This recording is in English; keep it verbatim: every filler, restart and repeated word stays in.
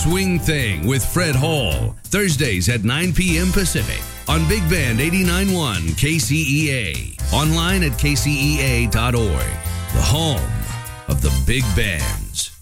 Swing Thing with Fred Hall, Thursdays at nine p.m. Pacific on Big Band eighty-nine point one K C E A. Online at K C E A dot org, the home of the big bands.